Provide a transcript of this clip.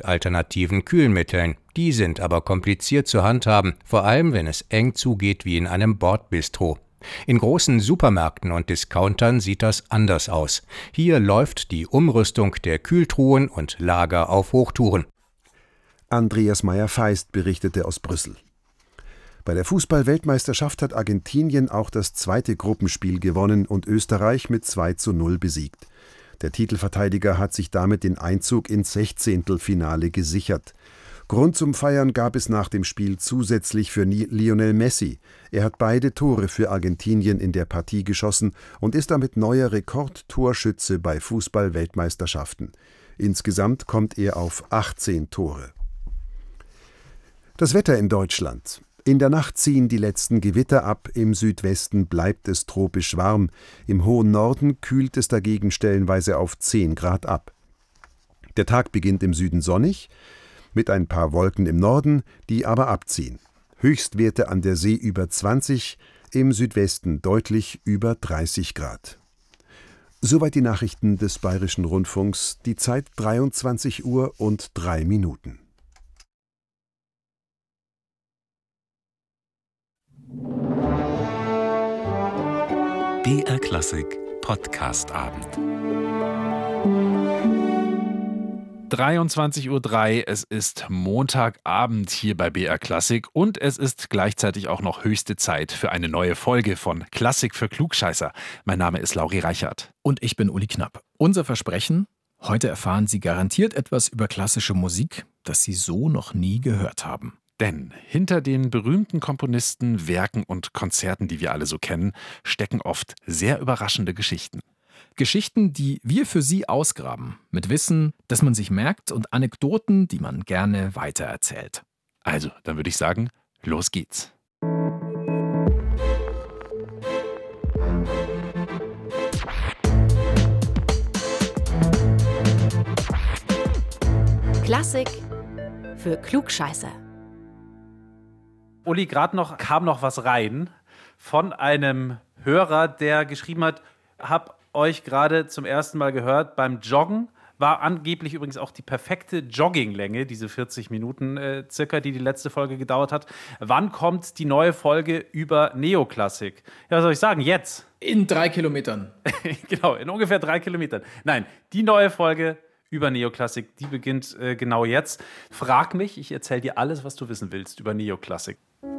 alternativen Kühlmitteln. Die sind aber kompliziert zu handhaben, vor allem wenn es eng zugeht wie in einem Bordbistro. In großen Supermärkten und Discountern sieht das anders aus. Hier läuft die Umrüstung der Kühltruhen und Lager auf Hochtouren. Andreas Meyer-Feist berichtete aus Brüssel. Bei der Fußball-Weltmeisterschaft hat Argentinien auch das zweite Gruppenspiel gewonnen und Österreich mit 2:0 besiegt. Der Titelverteidiger hat sich damit den Einzug ins Sechzehntelfinale gesichert. Grund zum Feiern gab es nach dem Spiel zusätzlich für Lionel Messi. Er hat beide Tore für Argentinien in der Partie geschossen und ist damit neuer Rekordtorschütze bei Fußball-Weltmeisterschaften. Insgesamt kommt er auf 18 Tore. Das Wetter in Deutschland. In der Nacht ziehen die letzten Gewitter ab, im Südwesten bleibt es tropisch warm, im hohen Norden kühlt es dagegen stellenweise auf 10 Grad ab. Der Tag beginnt im Süden sonnig, mit ein paar Wolken im Norden, die aber abziehen. Höchstwerte an der See über 20, im Südwesten deutlich über 30 Grad. Soweit die Nachrichten des Bayerischen Rundfunks, die Zeit 23:03 Uhr. BR Klassik Podcast-Abend. 23:03 Uhr, es ist Montagabend hier bei BR Klassik und es ist gleichzeitig auch noch höchste Zeit für eine neue Folge von Klassik für Klugscheißer. Mein Name ist Lauri Reichert. Und ich bin Uli Knapp. Unser Versprechen: Heute erfahren Sie garantiert etwas über klassische Musik, das Sie so noch nie gehört haben. Denn hinter den berühmten Komponisten, Werken und Konzerten, die wir alle so kennen, stecken oft sehr überraschende Geschichten. Geschichten, die wir für Sie ausgraben, mit Wissen, das man sich merkt und Anekdoten, die man gerne weitererzählt. Also, dann würde ich sagen, los geht's. Klassik für Klugscheißer. Uli, gerade kam noch was rein von einem Hörer, der geschrieben hat, hab euch gerade zum ersten Mal gehört beim Joggen. War angeblich übrigens auch die perfekte Jogginglänge, diese 40 Minuten circa, die letzte Folge gedauert hat. Wann kommt die neue Folge über Neoklassik? Ja, was soll ich sagen? Jetzt. In 3 Kilometern. Genau, in ungefähr 3 Kilometern. Nein, die neue Folge über Neoklassik, die beginnt genau jetzt. Frag mich, ich erzähle dir alles, was du wissen willst über Neoklassik.